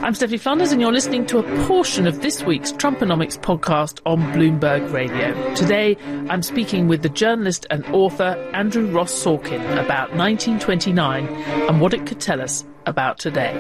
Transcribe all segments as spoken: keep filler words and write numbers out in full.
I'm Stephanie Flanders, and you're listening to a portion of this week's Trumponomics podcast on Bloomberg Radio. Today, I'm speaking with the journalist and author Andrew Ross Sorkin about nineteen twenty-nine and what it could tell us about today.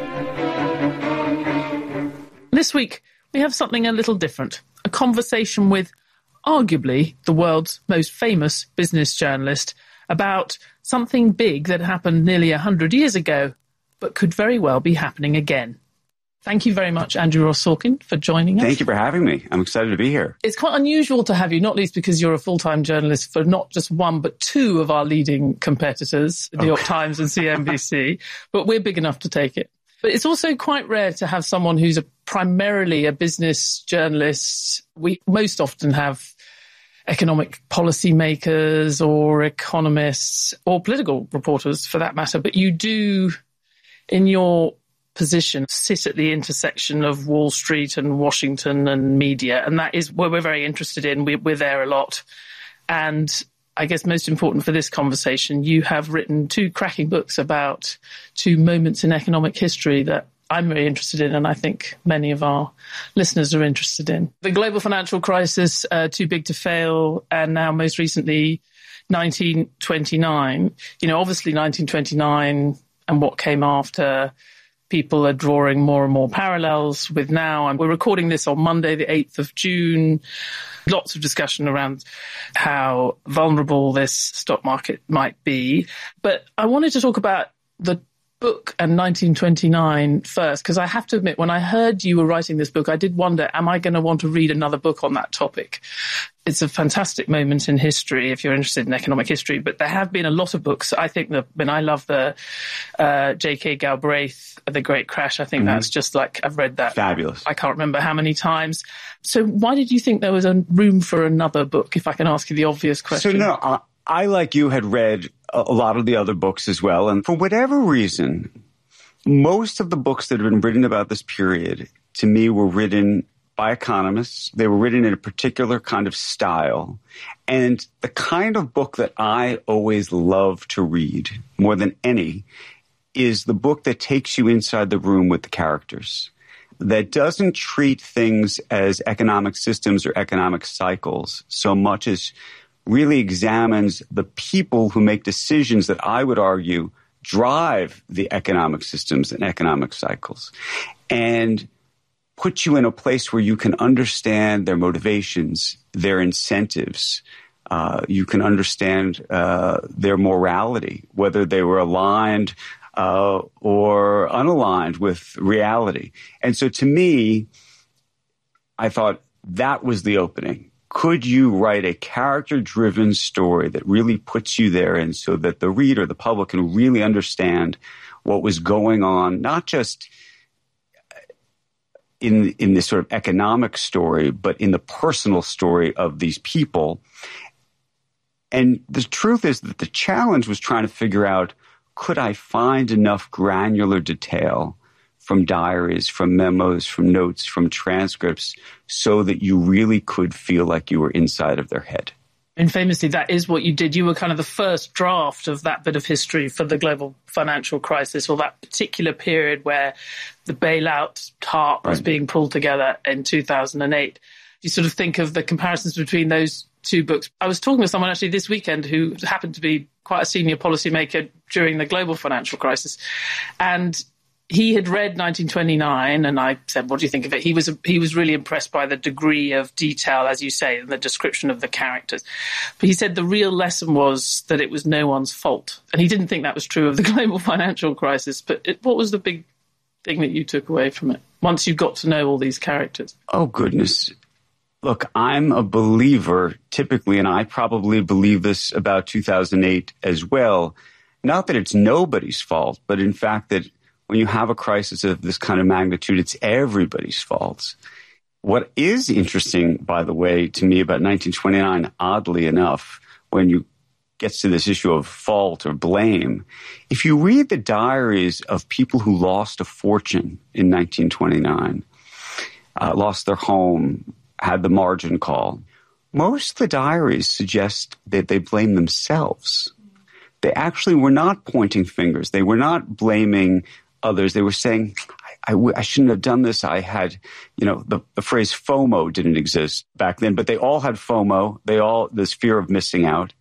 This week, we have something a little different. A conversation with arguably the world's most famous business journalist about something big that happened nearly one hundred years ago, but could very well be happening again. Thank you very much, Andrew Ross Sorkin, for joining us. Thank you for having me. I'm excited to be here. It's quite unusual to have you, not least because you're a full-time journalist for not just one, but two of our leading competitors, the New York Times and C N B C, but we're big enough to take it. But it's also quite rare to have someone who's a, primarily a business journalist. We most often have economic policy makers or economists or political reporters for that matter. But you do, in your position, sit at the intersection of Wall Street and Washington and media. And that is what we're very interested in. We're, we're there a lot. And I guess most important for this conversation, you have written two cracking books about two moments in economic history that I'm very interested in, and I think many of our listeners are interested in. The global financial crisis, uh, Too Big to Fail, and now most recently nineteen twenty-nine. You know, obviously nineteen twenty-nine and what came after, people are drawing more and more parallels with now. And we're recording this on Monday, the eighth of June. Lots of discussion around how vulnerable this stock market might be. But I wanted to talk about the book and nineteen twenty-nine first, because I have to admit, when I heard you were writing this book, I did wonder, am I going to want to read another book on that topic? It's a fantastic moment in history if you're interested in economic history, but there have been a lot of books. I think that when I love the uh, J K Galbraith, The Great Crash, I think mm-hmm. that's just like, I've read that. Fabulous. I can't remember how many times. So why did you think there was a room for another book, if I can ask you the obvious question? So no, uh, I, like you, had read a, a lot of the other books as well. And for whatever reason, most of the books that have been written about this period, to me, were written by economists. They were written in a particular kind of style. And the kind of book that I always love to read more than any is the book that takes you inside the room with the characters, that doesn't treat things as economic systems or economic cycles so much as really examines the people who make decisions that I would argue drive the economic systems and economic cycles, and put you in a place where you can understand their motivations, their incentives. Uh, you can understand uh, their morality, whether they were aligned uh, or unaligned with reality. And so to me, I thought that was the opening. Could you write a character-driven story that really puts you there, and so that the reader, the public, can really understand what was going on, not just in in this sort of economic story, but in the personal story of these people. And the truth is that the challenge was trying to figure out, could I find enough granular detail from diaries, from memos, from notes, from transcripts, so that you really could feel like you were inside of their head? And famously, that is what you did. You were kind of the first draft of that bit of history for the global financial crisis, or that particular period where the bailout TARP was right. being pulled together in two thousand eight. You sort of think of the comparisons between those two books. I was talking to someone actually this weekend who happened to be quite a senior policymaker during the global financial crisis. And he had read nineteen twenty-nine, and I said, what do you think of it? He was he was really impressed by the degree of detail, as you say, and the description of the characters. But he said the real lesson was that it was no one's fault. And he didn't think that was true of the global financial crisis. But it, what was the big thing that you took away from it once you got to know all these characters? Oh, goodness. Look, I'm a believer typically, and I probably believe this about two thousand eight as well. Not that it's nobody's fault, but in fact that when you have a crisis of this kind of magnitude, it's everybody's fault. What is interesting, by the way, to me about nineteen twenty-nine, oddly enough, when you get to this issue of fault or blame, if you read the diaries of people who lost a fortune in nineteen twenty-nine, uh, lost their home, had the margin call, most of the diaries suggest that they blame themselves. They actually were not pointing fingers. They were not blaming others. They were saying, I, w- I shouldn't have done this. I had, you know, the, the phrase FOMO didn't exist back then, but they all had FOMO. They all, this fear of missing out.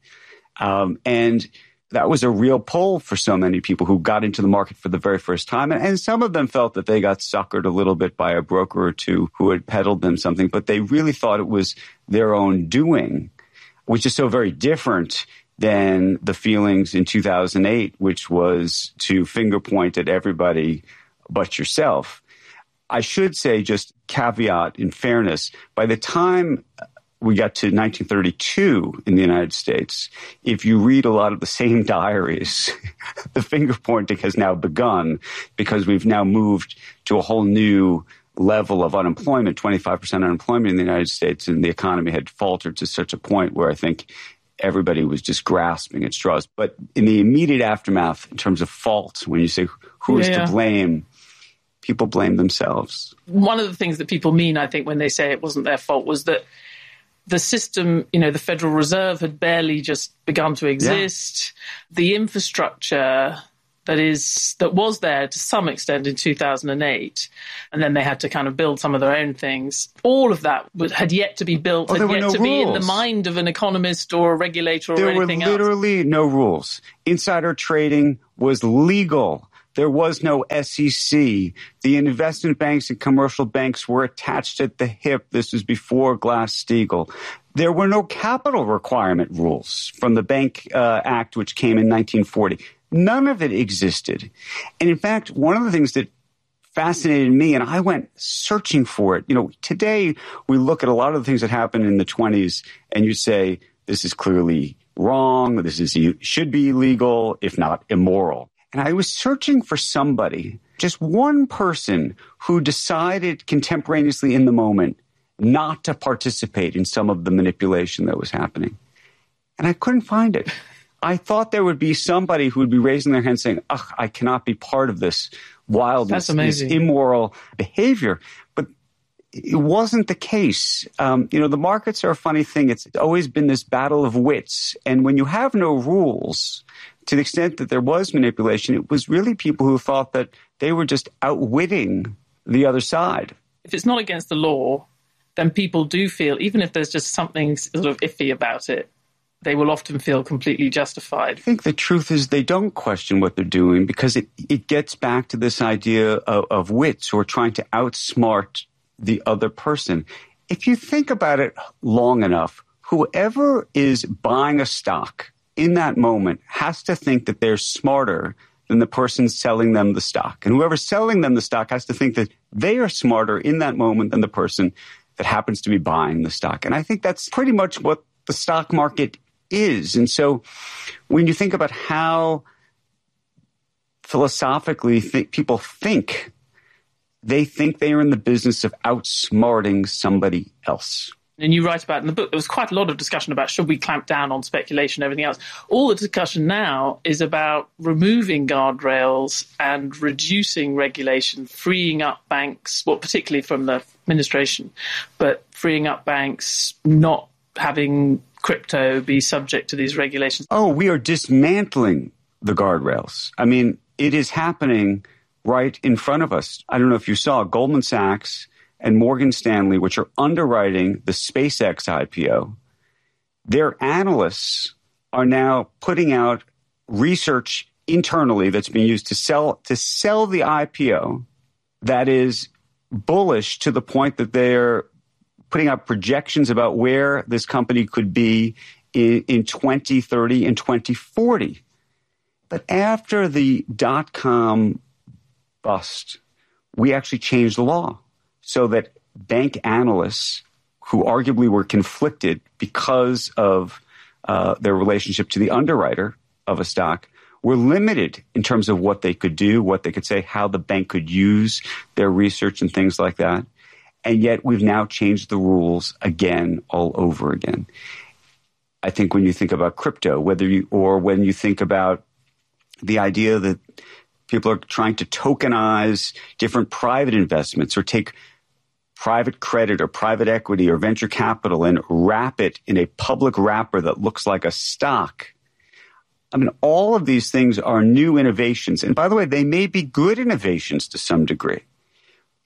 Um, and that was a real pull for so many people who got into the market for the very first time. And, and some of them felt that they got suckered a little bit by a broker or two who had peddled them something, but they really thought it was their own doing, which is so very different than the feelings in two thousand eight, which was to finger point at everybody but yourself. I should say, just caveat in fairness, by the time we got to nineteen thirty-two in the United States, if you read a lot of the same diaries, the finger pointing has now begun because we've now moved to a whole new level of unemployment, twenty-five percent unemployment in the United States, and the economy had faltered to such a point where I think everybody was just grasping at straws. But in the immediate aftermath, in terms of fault, when you say who is yeah. to blame, people blame themselves. One of the things that people mean, I think, when they say it wasn't their fault was that the system, you know, the Federal Reserve had barely just begun to exist. Yeah. The infrastructure that is that was there to some extent in two thousand eight, and then they had to kind of build some of their own things. All of that was, had yet to be built, oh, had yet no to rules. be in the mind of an economist or a regulator or there anything else. There were literally no rules. Insider trading was legal. There was no S E C. The investment banks and commercial banks were attached at the hip. This was before Glass-Steagall. There were no capital requirement rules from the Bank uh, Act, which came in nineteen forty. None of it existed. And in fact, one of the things that fascinated me, and I went searching for it, you know, today we look at a lot of the things that happened in the twenties and you say, this is clearly wrong, this is should be illegal, if not immoral. And I was searching for somebody, just one person who decided contemporaneously in the moment not to participate in some of the manipulation that was happening. And I couldn't find it. I thought there would be somebody who would be raising their hand saying, ugh, I cannot be part of this wildness, this immoral behavior. But it wasn't the case. Um, you know, the markets are a funny thing. It's always been this battle of wits. And when you have no rules, to the extent that there was manipulation, it was really people who thought that they were just outwitting the other side. If it's not against the law, then people do feel, even if there's just something sort of iffy about it, they will often feel completely justified. I think the truth is they don't question what they're doing because it, it gets back to this idea of, of wits or trying to outsmart the other person. If you think about it long enough, whoever is buying a stock in that moment has to think that they're smarter than the person selling them the stock. And whoever's selling them the stock has to think that they are smarter in that moment than the person that happens to be buying the stock. And I think that's pretty much what the stock market is. And so when you think about how philosophically th- people think, they think they are in the business of outsmarting somebody else. And you write about in the book, there was quite a lot of discussion about should we clamp down on speculation and everything else. All the discussion now is about removing guardrails and reducing regulation, freeing up banks, well, particularly from the administration, but freeing up banks, not having crypto be subject to these regulations. Oh, we are dismantling the guardrails. I mean, it is happening right in front of us. I don't know if you saw Goldman Sachs and Morgan Stanley, which are underwriting the SpaceX I P O, their analysts are now putting out research internally that's being used to sell to sell the I P O that is bullish to the point that they're putting out projections about where this company could be in, in twenty thirty and twenty forty. But after the dot-com bust, we actually changed the law so that bank analysts who arguably were conflicted because of uh, their relationship to the underwriter of a stock were limited in terms of what they could do, what they could say, how the bank could use their research and things like that. And yet we've now changed the rules again, all over again. I think when you think about crypto, whether you, or when you think about the idea that people are trying to tokenize different private investments or take private credit or private equity or venture capital and wrap it in a public wrapper that looks like a stock. I mean, all of these things are new innovations. And by the way, they may be good innovations to some degree.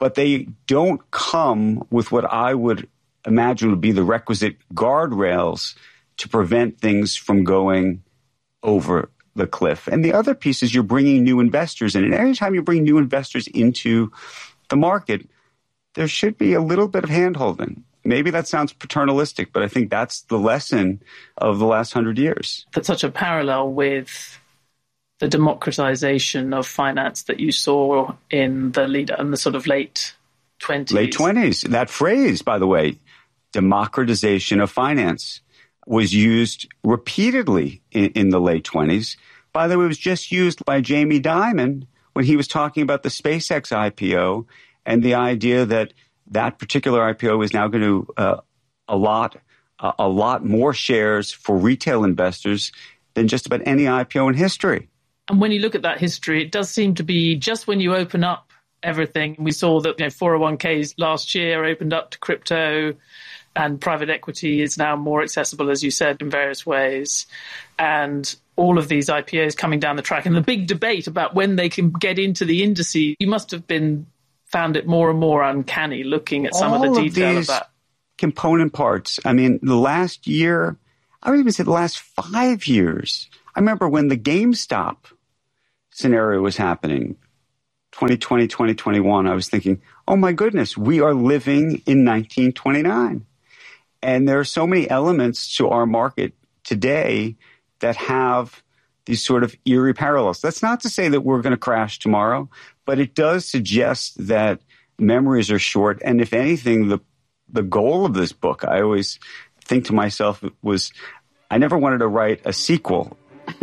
but they don't come with what I would imagine would be the requisite guardrails to prevent things from going over the cliff. And the other piece is you're bringing new investors in. And every time you bring new investors into the market, there should be a little bit of hand-holding. Maybe that sounds paternalistic, but I think that's the lesson of the last hundred years. That's such a parallel with the democratization of finance that you saw in the lead in the sort of late twenties. Late twenties. That phrase, by the way, democratization of finance, was used repeatedly in, in the late twenties. By the way, it was just used by Jamie Dimon when he was talking about the SpaceX I P O and the idea that that particular I P O is now going to uh, allot uh, a lot more shares for retail investors than just about any I P O in history. And when you look at that history, it does seem to be just when you open up everything. We saw that, you know, four oh one k's last year opened up to crypto, and private equity is now more accessible, as you said, in various ways. And all of these I P Os coming down the track, and the big debate about when they can get into the indices, you must have been found it more and more uncanny looking at some all of the detail of, of that. Component parts. I mean, the last year, I would even say the last five years. I remember when the GameStop scenario was happening, twenty twenty, twenty twenty-one, I was thinking, oh my goodness, we are living in nineteen twenty-nine. And there are so many elements to our market today that have these sort of eerie parallels. That's not to say that we're going to crash tomorrow, but it does suggest that memories are short. And if anything, the the goal of this book, I always think to myself, was I never wanted to write a sequel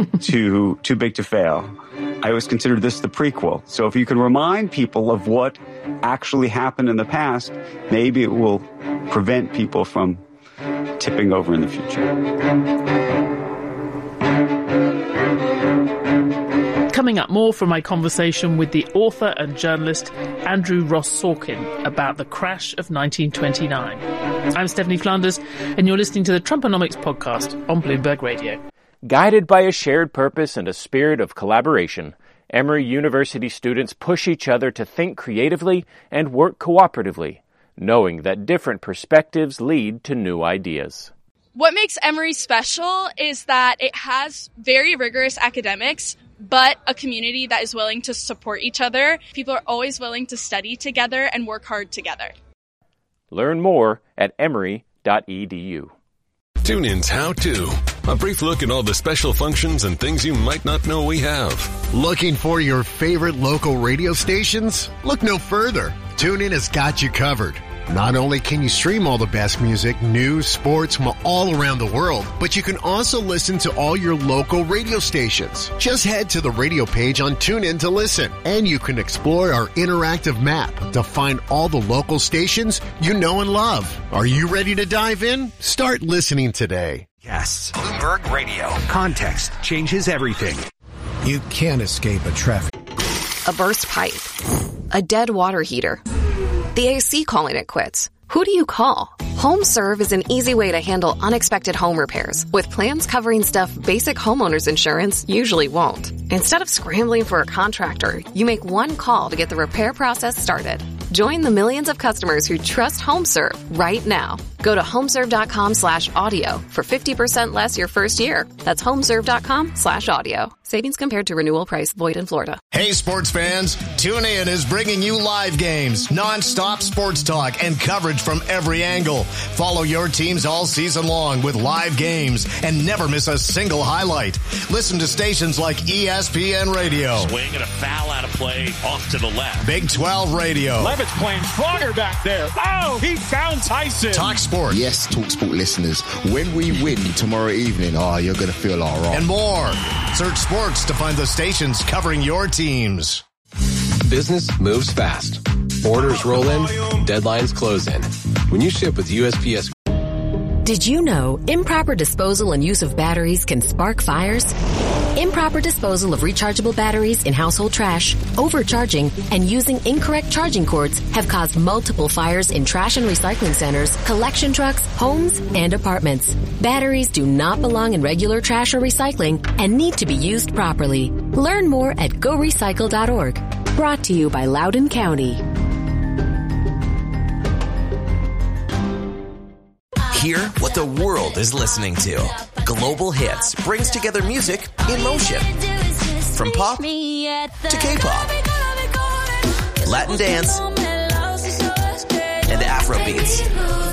to Too Big to Fail. I always considered this the prequel. So if you can remind people of what actually happened in the past, maybe it will prevent people from tipping over in the future. Coming up, more from my conversation with the author and journalist Andrew Ross Sorkin about the crash of nineteen twenty-nine. I'm Stephanie Flanders, and you're listening to the Trumponomics podcast on Bloomberg Radio. Guided by a shared purpose and a spirit of collaboration, Emory University students push each other to think creatively and work cooperatively, knowing that different perspectives lead to new ideas. What makes Emory special is that it has very rigorous academics, but a community that is willing to support each other. People are always willing to study together and work hard together. Learn more at emory dot e d u. TuneIn's How To. A brief look at all the special functions and things you might not know we have. Looking for your favorite local radio stations? Look no further. TuneIn has got you covered. Not only can you stream all the best music, news, sports from all around the world, but you can also listen to all your local radio stations. Just head to the radio page on TuneIn to listen, and you can explore our interactive map to find all the local stations you know and love. Are you ready to dive in? Start listening today. Yes. Bloomberg Radio. Context changes everything. You can't escape a traffic. A burst pipe. A dead water heater. The A C calling it quits. Who do you call? HomeServe is an easy way to handle unexpected home repairs with plans covering stuff basic homeowners insurance usually won't. Instead of scrambling for a contractor, you make one call to get the repair process started. Join the millions of customers who trust HomeServe right now. Go to homeserve.com slash audio for fifty percent less your first year. That's homeserve.com slash audio. Savings compared to renewal price void in Florida. Hey, sports fans. TuneIn is bringing you live games, non-stop sports talk, and coverage from every angle. Follow your teams all season long with live games and never miss a single highlight. Listen to stations like E S P N Radio. Swing and a foul out of play off to the left. Big twelve Radio. Levitt's playing stronger back there. Oh, he found Tyson. Talk Sport. Yes, TalkSport listeners. When we win tomorrow evening, oh, you're going to feel all right. And more. Search sports to find the stations covering your teams. Business moves fast. Orders roll in, deadlines close in. When you ship with U S P S. Did you know improper disposal and use of batteries can spark fires? Improper disposal of rechargeable batteries in household trash, overcharging, and using incorrect charging cords have caused multiple fires in trash and recycling centers, collection trucks, homes, and apartments. Batteries do not belong in regular trash or recycling and need to be used properly. Learn more at go recycle dot org. Brought to you by Loudoun County. Hear what the world is listening to. Global Hits brings together music in motion. From pop to K-pop, Latin dance, and Afro beats.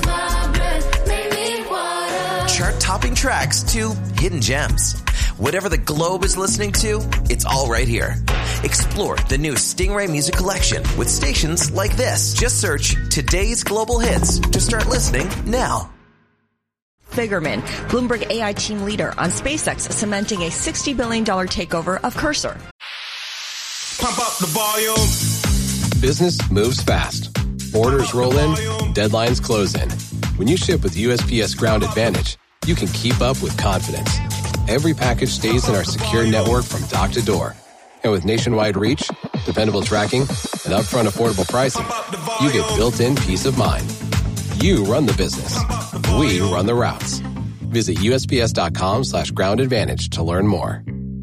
Chart-topping tracks to hidden gems. Whatever the globe is listening to, it's all right here. Explore the new Stingray Music Collection with stations like this. Just search Today's Global Hits to start listening now. Figerman, Bloomberg A I team leader on SpaceX, cementing a sixty billion dollars takeover of Cursor. Pump up the volume. Business moves fast. Orders roll in, deadlines close in. When you ship with U S P S Ground Advantage, you can keep up with confidence. Every package stays in our secure network from dock to door. And with nationwide reach, dependable tracking, and upfront affordable pricing, you get built-in peace of mind. You run the business. We run the routes. Visit usps.com slash ground advantage to learn more.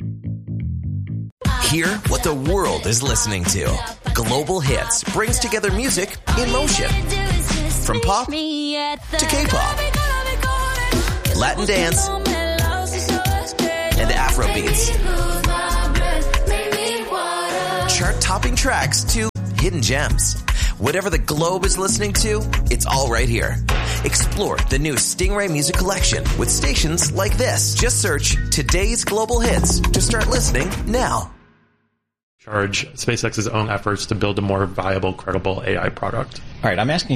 Hear what the world is listening to. Global Hits brings together music in motion. From pop to K-pop, Latin dance, and Afro beats. Chart-topping tracks to hidden gems. Whatever the globe is listening to, it's all right here. Explore the new Stingray Music Collection with stations like this. Just search Today's Global Hits to start listening now. Charge SpaceX's own efforts to build a more viable, credible A I product. All right, I'm asking